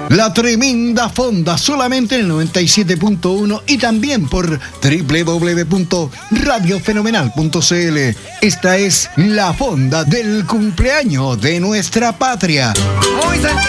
La tremenda fonda, solamente en el 97.1 y también por www.radiofenomenal.cl. Esta es la fonda del cumpleaños de nuestra patria.